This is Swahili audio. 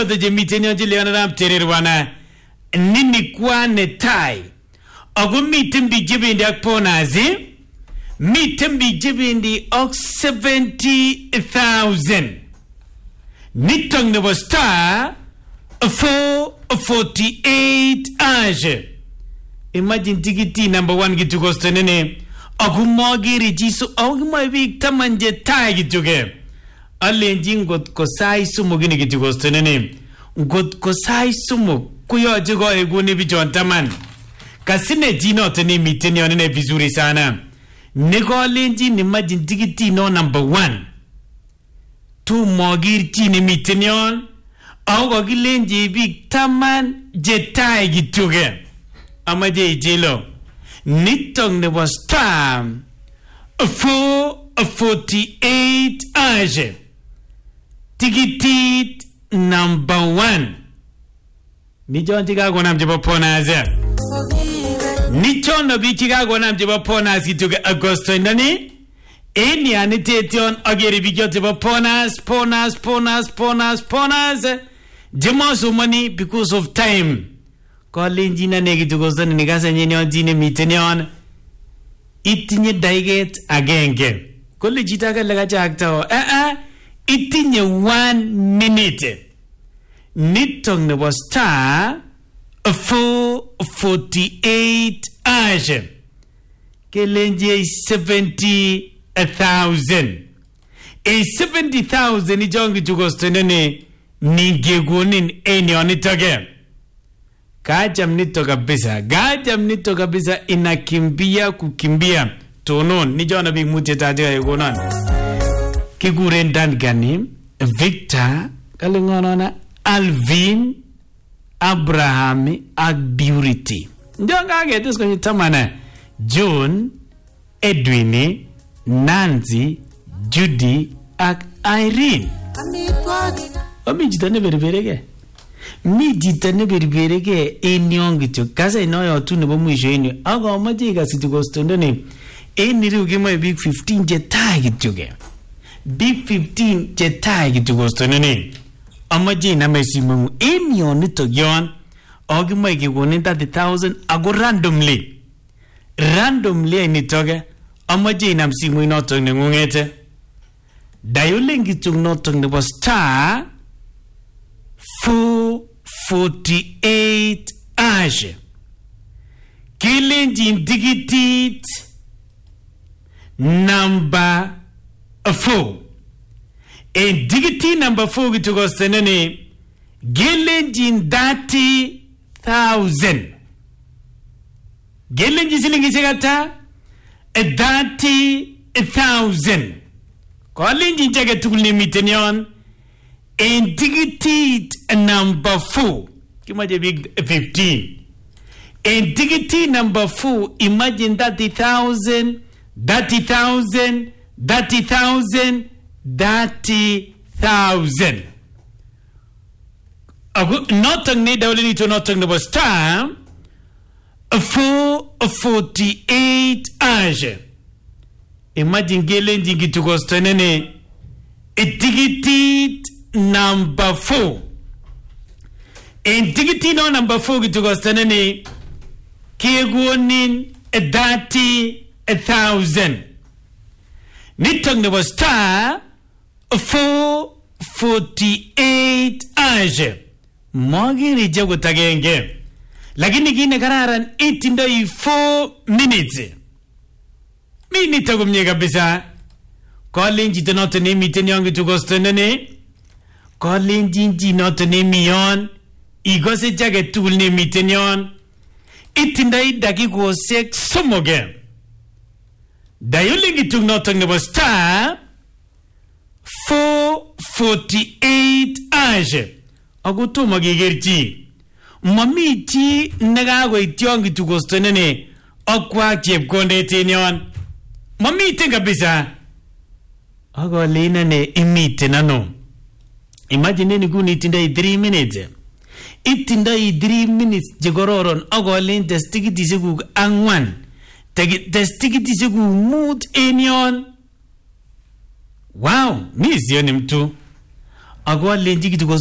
Jemiten yon Leonard Tererwana Nini Kwane Tai Agu meeting be given the Ponazi meeting be given the 70,000 Nitong the star 448 age. Imagine ticket number 1 get to go to nene Agu Mogiri Jisu Agu my big tamanje Tai get to get Alenjin got kosai sumo gini get to go to nene got kosai sumo kuyo jigo eguni bijon taman kasine jino tani miteni onene vizuri sana nego alenjin imagine ticket no number 1 tu mogir chini miteni on Ago gilenji big taman jetai gituge amaje jelo nitong ne was time 448 age tikitit number 1 nijon tigago nam jebo ponaze nijon no bi tigago nam jebo ponas gituge agosto ndani eni anitetion ageri bi jebo ponas Jemo money because of time. Calling Gina negative goes on Nigas and Gina Mitenion. Eating Daiget again. College Lagacto. Eating 1 minute. Nitong was star 448 age. Kelenji 70,000. A 70,000 is young to go to Nigegunin eni onitoge Gajam nito kabisa inakimbia kukimbia tonon nijona big mute taja yegonan Kiguren dan gani Victor kalingonona Alvin Abraham Agburity Njonga getes kwenye tamana John Edwin Nancy Judy ak Irene Omi jitane berberege. Mi jitane berberege enyongi cho. Kasa inoyo tu nebo mwisho enyo. Aga omaje kasi tukostondo ni. Eniri ukima big 15 jetai gituge. Big 15 jetai gitukostondo ni. Omaje inamesi mungu. Enyo nito yon. Ogima ikikuni 30,000 ago randomly. Randomly nitoge. Omaje inamsi mungu inotong ni ngungete. Dayolengi tung notong nebo star 448 age. Kilenjin digitit number 4. And digiti number 4 to go stenene. Kilenjin 30,000. Kilenjin silingi segata 30,000. Kilenjin jaga tukuli mitenion. And ticket number 4. Imagine big 15. And ticket number 4. Imagine 30,000. 30,000. 30,000. 30,000. Nothing need only to nothing the was time. 448 age. Imagine gelen jingi to go stenene. A ticket number 4. And ticket no number 4 to go stenene. Kegunin 30,000. Nitong the star 448 age. Mogiri jago tagenge. Lakini kine kararan 4 minutes. Mini tagumye kabisa. Calling jito not name miteni yangu to go stenene. Calling jinji not name yon. Igose jage tool name miteni yon. Itindai daki go sek somoge. Dayolingi tung not the star 448 age. Agutu magigerji. Mamichi nagago itiongi to go stenene. Akwa chep konde tenyon. Mamite kabisa. Ago lina ne imite nano. Imagine ni guni itindai 3 minutes. Itindai 3 minutes jegororon. Ago lina testigiti segu angwan. Testigiti segu mood enyon. Wow, mi sioni mtu. Ago lina jigiti